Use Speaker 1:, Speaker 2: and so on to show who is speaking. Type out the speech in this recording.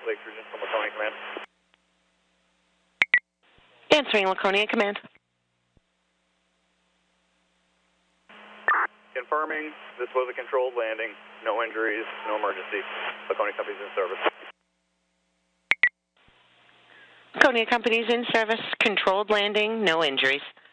Speaker 1: Lake Region from Laconia Command.
Speaker 2: Answering Laconia Command.
Speaker 1: Confirming this was a controlled landing. No injuries, no emergency. Laconia Company's in service.
Speaker 2: Laconia Company's in service. Controlled landing, no injuries.